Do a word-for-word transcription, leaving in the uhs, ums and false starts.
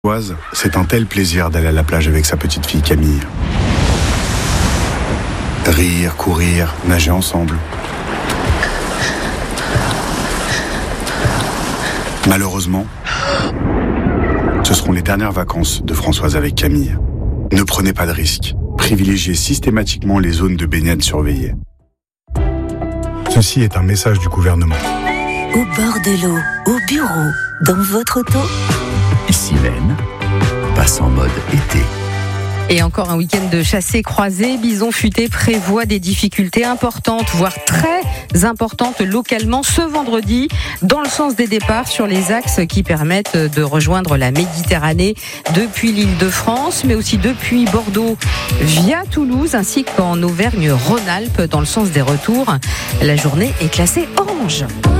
C'est un tel plaisir d'aller à la plage avec sa petite fille Camille. Rire, courir, nager ensemble. Malheureusement, ce seront les dernières vacances de Françoise avec Camille. Ne prenez pas de risques. Privilégiez systématiquement les zones de baignade surveillées. Ceci est un message du gouvernement. Au bord de l'eau, au bureau, dans votre auto. Silène passe en mode été. Et encore un week-end de chassés croisés. Bison Futé prévoit des difficultés importantes, voire très importantes localement ce vendredi, dans le sens des départs sur les axes qui permettent de rejoindre la Méditerranée depuis l'Île-de-France, mais aussi depuis Bordeaux via Toulouse, ainsi qu'en Auvergne-Rhône-Alpes dans le sens des retours. La journée est classée orange.